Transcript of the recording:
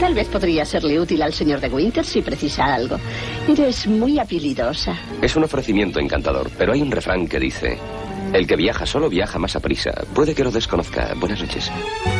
Tal vez podría serle útil al señor de Winter si precisa algo. Eres muy habilidosa. Es un ofrecimiento encantador, pero hay un refrán que dice: el que viaja solo viaja más a prisa. Puede que lo desconozca. Buenas noches.